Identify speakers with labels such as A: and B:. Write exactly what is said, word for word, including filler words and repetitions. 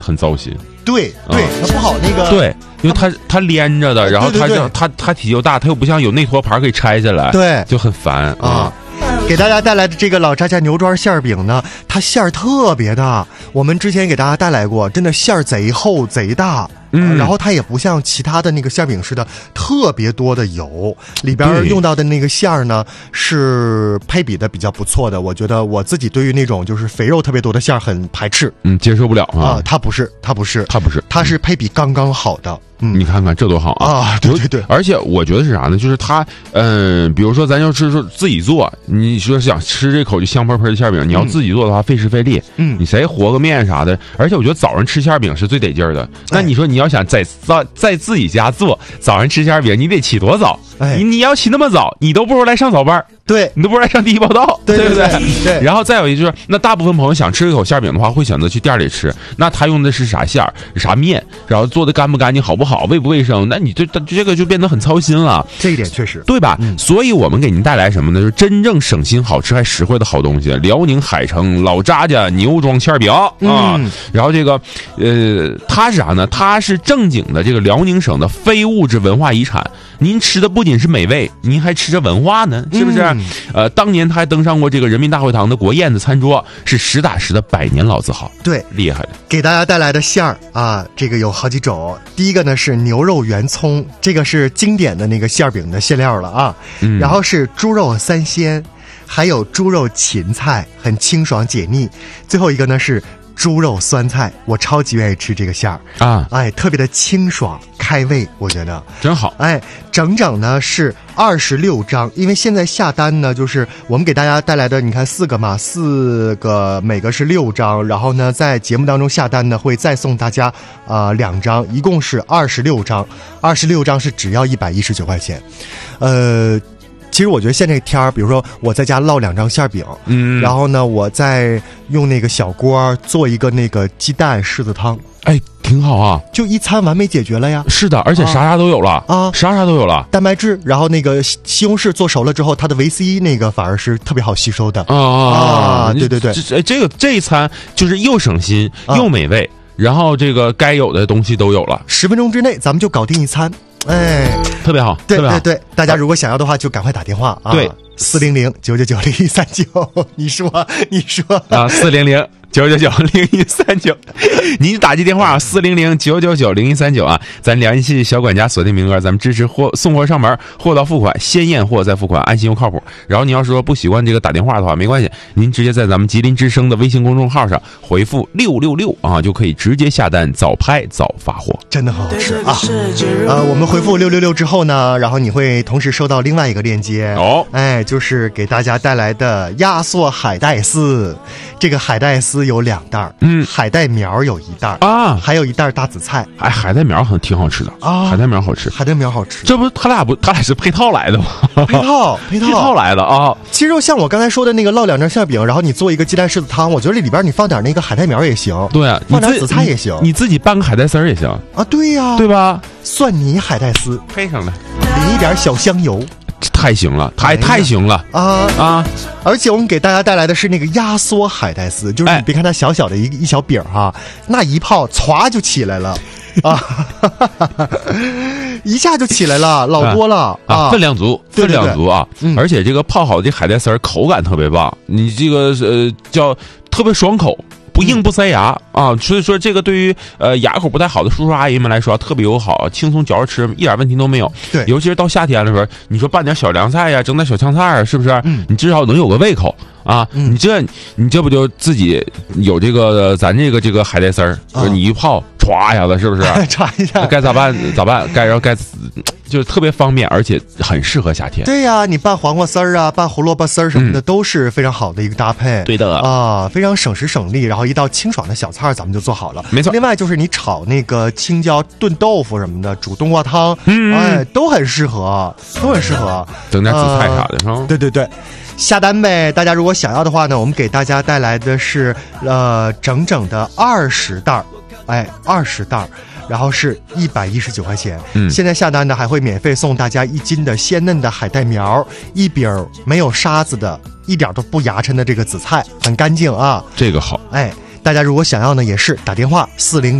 A: 很糟心。
B: 对对，它、嗯、不好那个。
A: 对，因为它它连着的，然后它就它它体积又大，它又不像有内托盘可以拆下来，
B: 对，
A: 就很烦啊。
B: 嗯，给大家带来的这个老扎家牛庄馅饼呢，它馅儿特别大，我们之前给大家带来过，真的馅儿贼厚贼大。嗯，然后它也不像其他的那个馅饼似的特别多的油，里边用到的那个馅儿呢是配比的比较不错的。我觉得我自己对于那种就是肥肉特别多的馅儿很排斥，
A: 嗯，接受不了啊。
B: 啊，它不是，它不是，
A: 它不是，
B: 它是配比刚刚好的。嗯，
A: 你看看这多好啊！
B: 啊，对对对，
A: 而且我觉得是啥呢？就是它，嗯、呃，比如说咱要是说自己做，你说想吃这口就香喷喷的馅饼，你要自己做的话，费时费力。嗯，你谁和个面啥的？而且我觉得早上吃馅饼是最得劲儿的。那你说你要想在在在自己家做，早上吃馅饼，你得起多早？哎，你你要起那么早，你都不如来上早班。
B: 对，
A: 你都不如来上第一报道，
B: 对
A: 对不对？
B: 对。
A: 然后再有一就是，那大部分朋友想吃一口馅饼的话，会选择去店里吃。那他用的是啥馅儿、啥面，然后做的干不干净、好不好、卫不卫生，那你这这个就变得很操心了。
B: 这一点确实，
A: 对吧？嗯、所以我们给您带来什么呢？就是真正省心、好吃还实惠的好东西。辽宁海城老扎家牛庄馅饼啊、嗯，然后这个呃，它是啥呢？它是正经的这个辽宁省的非物质文化遗产。您吃的不仅是美味，您还吃着文化呢，是不是？嗯、呃，当年他还登上过这个人民大会堂的国宴的餐桌，是实打实的百年老字号。
B: 对，
A: 厉害的。
B: 给大家带来的馅儿啊，这个有好几种。第一个呢是牛肉圆葱，这个是经典的那个馅饼的馅料了啊。嗯、然后是猪肉三鲜，还有猪肉芹菜，很清爽解腻。最后一个呢是猪肉酸菜，我超级愿意吃这个馅儿啊！哎，特别的清爽开胃，我觉得
A: 真好。
B: 哎，整整呢是二十六张，因为现在下单呢，就是我们给大家带来的，你看四个嘛，四个每个是六张，然后呢在节目当中下单呢会再送大家啊、呃、两张，一共是二十六张，二十六张是只要一百一十九块钱，呃。其实我觉得现在这天儿，比如说我在家烙两张馅饼，嗯，然后呢，我再用那个小锅做一个那个鸡蛋柿子汤，
A: 哎，挺好啊，
B: 就一餐完美解决了呀。
A: 是的，而且啥啥都有了啊，啥啥都有了。
B: 蛋白质，然后那个西红柿做熟了之后，它的维 C 那个反而是特别好吸收的
A: 啊啊
B: 啊！对对对，
A: 这这个这一餐就是又省心又美味，啊、然后这个该有的东西都有了，
B: 十分钟之内咱们就搞定一餐。哎，
A: 特别好，
B: 对对对，大家如果想要的话，就赶快打电话啊！
A: 对，
B: 四零零九九九零一三九，你说你说
A: 啊，四零零九九九零一三九，您打击电话四零零九九九零一三九啊，咱联系小管家锁定名额，咱们支持货送货上门，货到付款，先验货再付款，安心又靠谱。然后你要是说不习惯这个打电话的话，没关系，您直接在咱们吉林之声的微信公众号上回复六六六啊，就可以直接下单，早拍早发货，
B: 真的很好吃啊！呃，我们回复六六六之后呢，然后你会同时收到另外一个链接哦，哎，就是给大家带来的压缩海带丝，这个海带丝有两袋，嗯，海带苗有一袋啊，还有一袋大紫菜。
A: 哎，海带苗很挺好吃的啊，海带苗好吃，
B: 海带苗好吃。
A: 这不他俩不他俩是配套来的吗？
B: 配套配套
A: 配套来的啊。
B: 其实像我刚才说的那个烙两张馅饼，然后你做一个鸡蛋柿子汤，我觉得这里边你放点那个海带苗也行，
A: 对啊，
B: 放点紫菜也行，
A: 你, 你自己拌个海带丝儿也行
B: 啊。对呀、啊，
A: 对吧？
B: 蒜泥海带丝
A: 配上来，
B: 淋一点小香油。
A: 太行了，太、哎、太行了
B: 啊啊！而且我们给大家带来的是那个压缩海带丝，就是你别看它小小的一一小饼哈，那一泡歘就起来了啊，一下就起来了，老多了 啊,
A: 啊，分量足，分量足啊！对对对，而且这个泡好的海带丝口感特别棒，你这个呃叫特别爽口。不硬不塞牙啊，所以说这个对于呃牙口不太好的叔叔阿姨们来说特别友好，轻松嚼着吃，一点问题都没有。
B: 对，
A: 尤其是到夏天的时候，你说拌点小凉菜呀，整点小炝菜啊，是不是？嗯，你至少能有个胃口啊。嗯、你这你这不就自己有这个咱这个这个海带丝儿，啊、你一泡歘一下子，是不是？
B: 歘一下，
A: 该咋办咋办？该然后该。就是特别方便，而且很适合夏天。
B: 对呀、啊，你拌黄瓜丝儿啊，拌胡萝卜丝儿什么的、嗯，都是非常好的一个搭配。
A: 对的
B: 啊，非常省时省力，然后一道清爽的小菜咱们就做好了。
A: 没错。
B: 另外就是你炒那个青椒炖豆腐什么的，煮冬瓜汤，嗯，哎，都很适合，都很适合。
A: 整点紫菜啥的，是吧、呃？
B: 对对对。下单呗！大家如果想要的话呢，我们给大家带来的是呃整整的二十袋，哎，二十袋。然后是一百一十九块钱，嗯，现在下单呢还会免费送大家一斤的鲜嫩的海带苗，一饼没有沙子的，一点都不牙碜的这个紫菜，很干净啊，
A: 这个好，
B: 哎， 大家如果想要呢，也是打电话四零。